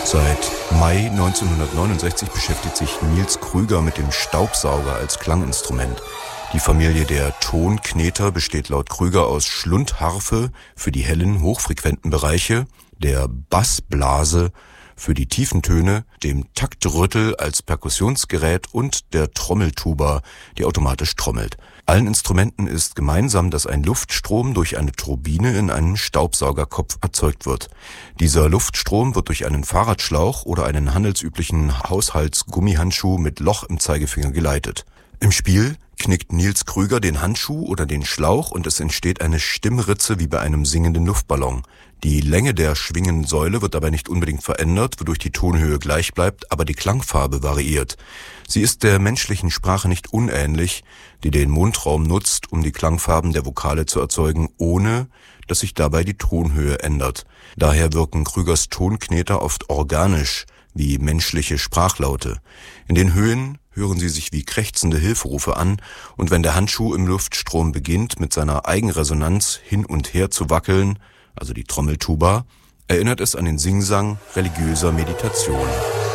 Seit Mai 1969 beschäftigt sich Nils Krüger mit dem Staubsauger als Klanginstrument. Die Familie der Tonkneter besteht laut Krüger aus Schlundharfe für die hellen, hochfrequenten Bereiche, der Bassblase für die tiefen Töne, dem Taktrüttel als Perkussionsgerät und der Trommeltuba, die automatisch trommelt. Allen Instrumenten ist gemeinsam, dass ein Luftstrom durch eine Turbine in einem Staubsaugerkopf erzeugt wird. Dieser Luftstrom wird durch einen Fahrradschlauch oder einen handelsüblichen Haushaltsgummihandschuh mit Loch im Zeigefinger geleitet. Im Spiel knickt Nils Krüger den Handschuh oder den Schlauch und es entsteht eine Stimmritze wie bei einem singenden Luftballon. Die Länge der schwingenden Säule wird dabei nicht unbedingt verändert, wodurch die Tonhöhe gleich bleibt, aber die Klangfarbe variiert. Sie ist der menschlichen Sprache nicht unähnlich, die den Mundraum nutzt, um die Klangfarben der Vokale zu erzeugen, ohne dass sich dabei die Tonhöhe ändert. Daher wirken Krügers Tonkneter oft organisch, wie menschliche Sprachlaute. In den Höhen hören sie sich wie krächzende Hilferufe an, und wenn der Handschuh im Luftstrom beginnt, mit seiner Eigenresonanz hin und her zu wackeln, also die Trommeltuba, erinnert es an den Singsang religiöser Meditation.